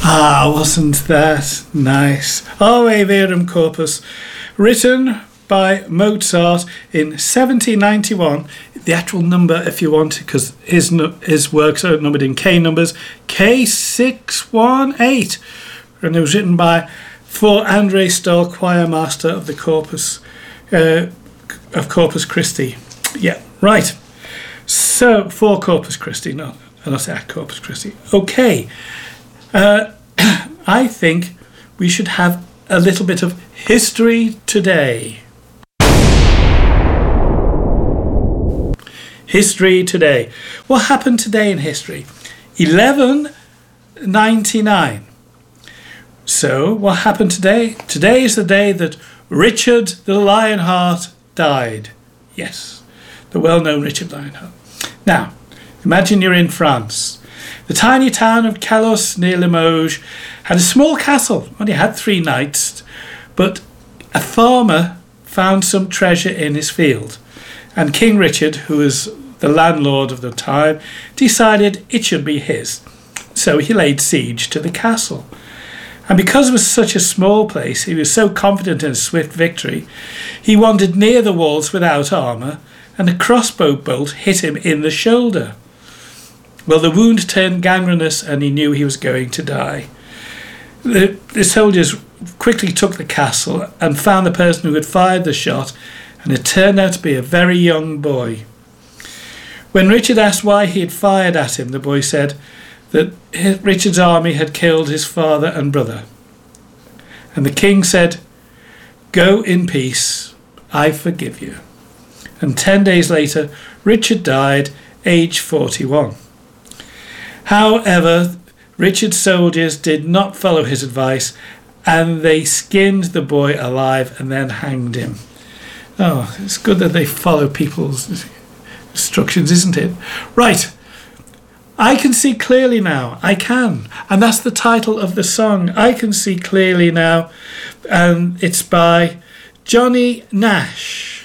Ah, wasn't that nice? Ave Verum Corpus, written by Mozart in 1791. The actual number, if you want, because his works are numbered in K numbers, K618. And it was written for Andrei Stoll, choir master of the Corpus Christi. Yeah, right. So, for Corpus Christi, not at Corpus Christi. Okay. I think we should have a little bit of history today. History today. What happened today in history? 1199. So, what happened today? Today is the day that Richard the Lionheart died. Yes, the well-known Richard Lionheart. Now, imagine you're in France. The tiny town of Calos near Limoges had a small castle. Only had 3 knights, but a farmer found some treasure in his field. And King Richard, who was the landlord of the time, decided it should be his. So he laid siege to the castle. And because it was such a small place, he was so confident in a swift victory, he wandered near the walls without armour, and a crossbow bolt hit him in the shoulder. Well, the wound turned gangrenous and he knew he was going to die. The soldiers quickly took the castle and found the person who had fired the shot, and it turned out to be a very young boy. When Richard asked why he had fired at him, the boy said that Richard's army had killed his father and brother. And the king said, "Go in peace, I forgive you." And 10 days later, Richard died, aged 41. However, Richard's soldiers did not follow his advice, and they skinned the boy alive and then hanged him. Oh, it's good that they follow people's instructions, isn't it? Right. I can see clearly now. I can. And that's the title of the song. I Can See Clearly Now. And it's by Johnny Nash.